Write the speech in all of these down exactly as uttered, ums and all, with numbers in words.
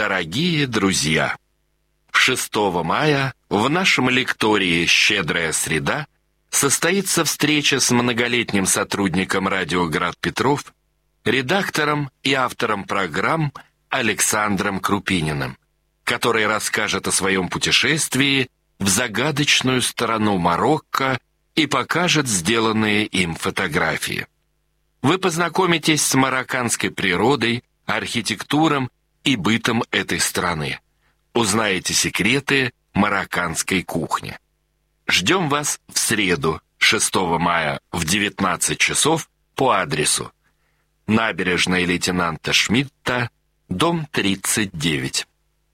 Дорогие друзья! шестого мая в нашем лектории «Щедрая среда» состоится встреча с многолетним сотрудником радио «Град Петров», редактором и автором программ Александром Крупининым, который расскажет о своем путешествии в загадочную сторону Марокко и покажет сделанные им фотографии. Вы познакомитесь с марокканской природой, архитектурой и бытом этой страны. Узнаете секреты марокканской кухни. Ждем вас в среду, шестого мая в девятнадцать часов по адресу набережная лейтенанта Шмидта, дом тридцать девять.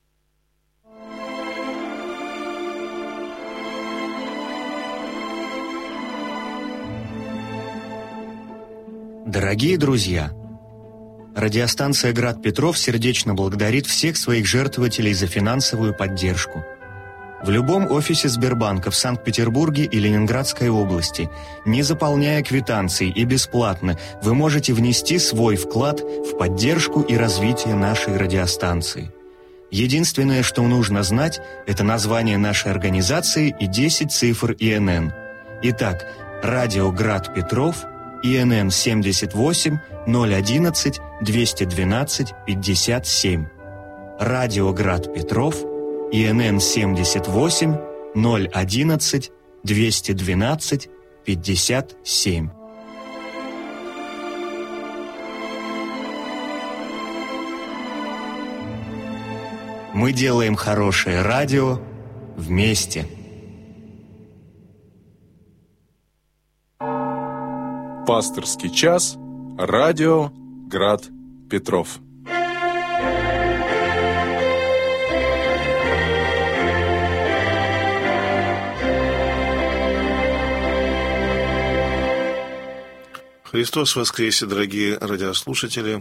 Дорогие друзья! Радиостанция «Град Петров» сердечно благодарит всех своих жертвователей за финансовую поддержку. В любом офисе Сбербанка в Санкт-Петербурге и Ленинградской области, не заполняя квитанций и бесплатно, вы можете внести свой вклад в поддержку и развитие нашей радиостанции. Единственное, что нужно знать, это название нашей организации и десять цифр И Н Н. Итак, радио «Град Петров», И Н Н семьдесят восемь ноль одиннадцать двести двенадцать пятьдесят семь. Радио «Град Петров», И Н Н семьдесят восемь ноль одиннадцать двести двенадцать пятьдесят семь. Мы делаем хорошее радио вместе. Пасторский час. Радио «Град Петров». Христос воскресе, дорогие радиослушатели.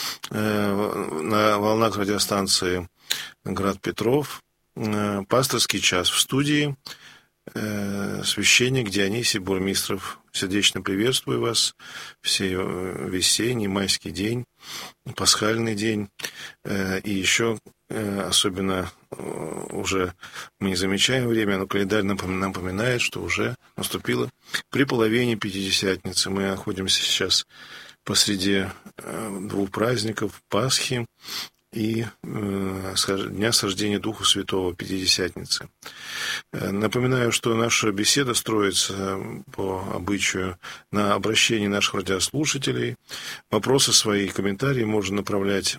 На волнах радиостанции «Град Петров». Пасторский час в студии. Священник Дионисий Бурмистров. Сердечно приветствую вас в сей весенний, майский день, пасхальный день. И еще особенно уже мы не замечаем время, но календарь нам напоминает, что уже наступило при половине Пятидесятницы. Мы находимся сейчас посреди двух праздников Пасхи и Дня Сождения Духа Святого, Пятидесятницы. Напоминаю, что наша беседа строится по обычаю на обращении наших радиослушателей. Вопросы свои, комментарии можно направлять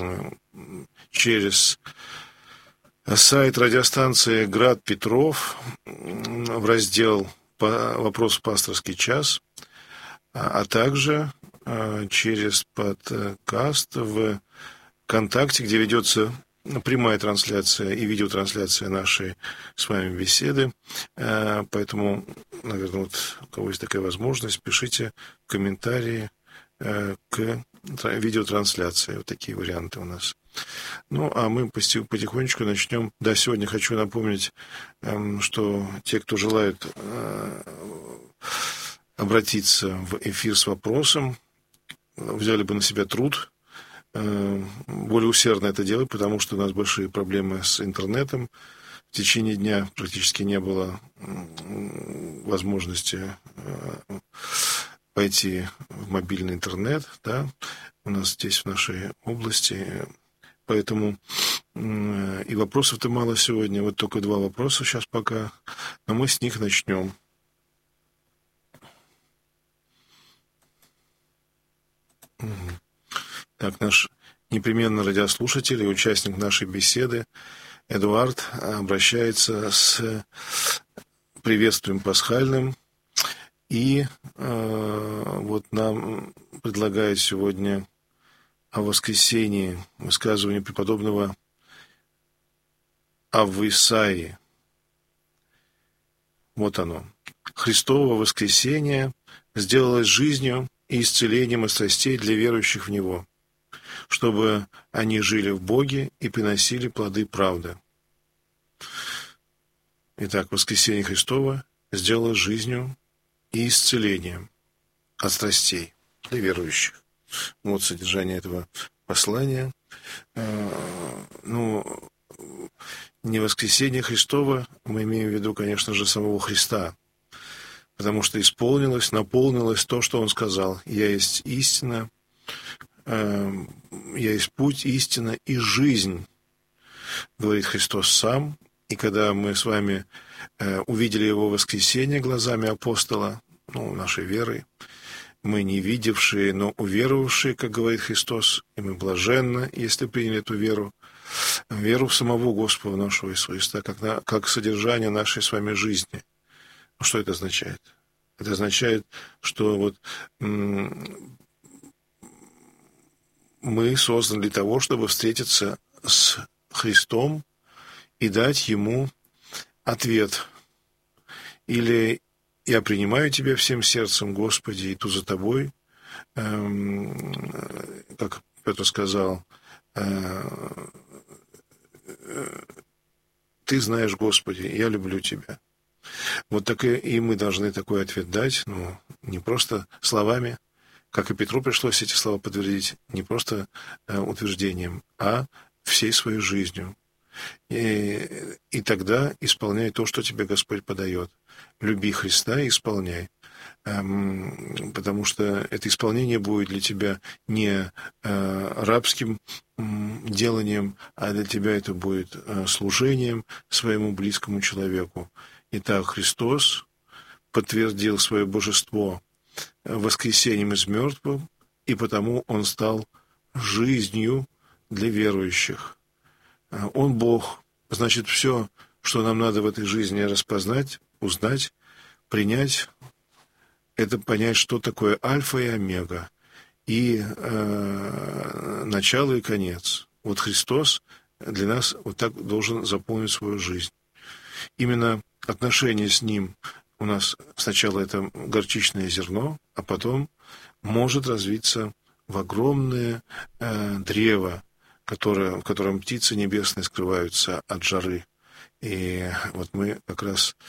через сайт радиостанции «Град Петров» в раздел «Вопрос пасторский час», а также через подкаст в ВКонтакте, где ведется прямая трансляция и видеотрансляция нашей с вами беседы. Поэтому, наверное, вот у кого есть такая возможность, пишите комментарии к видеотрансляции. Вот такие варианты у нас. Ну, а мы потихонечку начнем. Да, сегодня хочу напомнить, что те, кто желает обратиться в эфир с вопросом, взяли бы на себя труд более усердно это делать, потому что у нас большие проблемы с интернетом. В течение дня практически не было возможности пойти в мобильный интернет, да, у нас здесь, в нашей области. Поэтому и вопросов-то мало сегодня. Вот только два вопроса сейчас пока, но мы с них начнем. Так, наш непременно радиослушатель и участник нашей беседы Эдуард обращается с приветствием пасхальным и э, вот нам предлагает сегодня о воскресении высказывание преподобного Аввы Исаии. Вот оно. Христово воскресение сделалось жизнью и исцелением от страстей для верующих в Него, чтобы они жили в Боге и приносили плоды правды. Итак, воскресение Христово сделалось жизнью и исцелением от страстей для верующих. Вот содержание этого послания. ну, не воскресение Христово, мы имеем в виду, конечно же, самого Христа, потому что исполнилось, наполнилось то, что Он сказал. «Я есть истина, я есть путь, истина и жизнь», говорит Христос сам. И когда мы с вами увидели Его воскресение глазами апостола, ну, нашей верой, мы не видевшие, но уверовавшие, как говорит Христос, и мы блаженны, если приняли эту веру, веру в самого Господа нашего Иисуса Христа, как, на, как содержание нашей с вами жизни. Что это означает? Это означает, что вот м- мы созданы для того, чтобы встретиться с Христом и дать Ему ответ. Или «Я принимаю Тебя всем сердцем, Господи, иду за Тобой», эм, как Петр сказал, э, «Ты знаешь, Господи, я люблю Тебя». Вот так и, и мы должны такой ответ дать, ну, не просто словами, как и Петру пришлось эти слова подтвердить, не просто э, утверждением, а всей своей жизнью. И, и тогда исполняй то, что тебе Господь подает. Люби Христа и исполняй. Эм, потому что это исполнение будет для тебя не э, рабским м, деланием, а для тебя это будет э, служением своему близкому человеку. Итак, Христос подтвердил свое божество воскресением из мертвых, и потому Он стал жизнью для верующих. Он Бог, значит, все, что нам надо в этой жизни распознать, узнать, принять, это понять, что такое альфа и омега, и э, начало и конец. Вот Христос для нас вот так должен заполнить свою жизнь. Именно отношение с Ним у нас сначала это горчичное зерно, а потом может развиться в огромное э, древо, которое, в котором птицы небесные скрываются от жары. И вот мы как раз